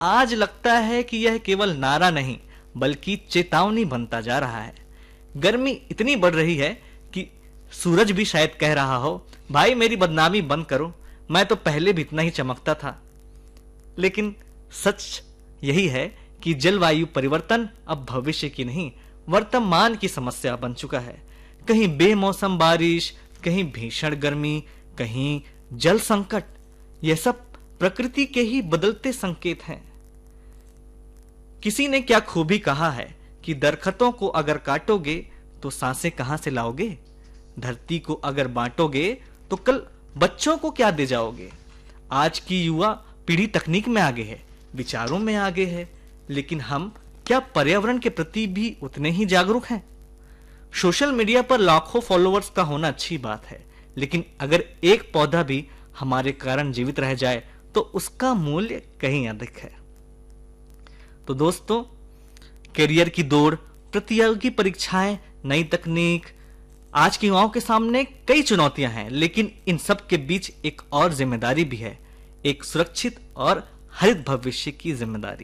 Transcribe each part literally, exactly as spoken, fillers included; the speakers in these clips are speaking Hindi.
आज लगता है कि यह केवल नारा नहीं बल्कि चेतावनी बनता जा रहा है। गर्मी इतनी बढ़ रही है कि सूरज भी शायद कह रहा हो, भाई मेरी बदनामी बंद करो, मैं तो पहले भी इतना ही चमकता था। लेकिन सच यही है कि जलवायु परिवर्तन अब भविष्य की नहीं वर्तमान की समस्या बन चुका है। कहीं बेमौसम बारिश, कहीं भीषण गर्मी, कहीं जल संकट, यह सब प्रकृति के ही बदलते संकेत हैं। किसी ने क्या खूबी कहा है कि दरख्तों को अगर काटोगे तो सांसें कहां से लाओगे, धरती को अगर बांटोगे तो कल बच्चों को क्या दे जाओगे। आज की युवा पीढ़ी तकनीक में आगे है, विचारों में आगे है, लेकिन हम क्या पर्यावरण के प्रति भी उतने ही जागरूक हैं? सोशल मीडिया पर लाखों फॉलोअर्स का होना अच्छी बात है, लेकिन अगर एक पौधा भी हमारे कारण जीवित रह जाए तो उसका मूल्य कहीं अधिक है। तो दोस्तों, करियर की दौड़, प्रतियोगी परीक्षाएं, नई तकनीक, आज के युवाओं के सामने कई चुनौतियां हैं, लेकिन इन सब के बीच एक और जिम्मेदारी भी है, एक सुरक्षित और हरित भविष्य की जिम्मेदारी।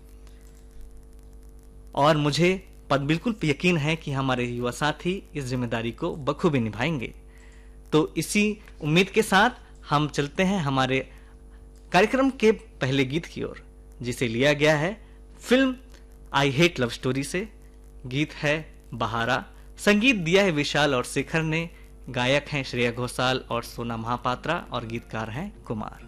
और मुझे पद बिल्कुल यकीन है कि हमारे युवा साथी इस जिम्मेदारी को बखूबी निभाएंगे। तो इसी उम्मीद के साथ हम चलते हैं हमारे कार्यक्रम के पहले गीत की ओर, जिसे लिया गया है film I hate love story से। गीत है बहारा, संगीत दिया है विशाल और शेखर ने, गायक हैं श्रेया घोषाल और सोना महापात्रा और गीतकार हैं कुमार।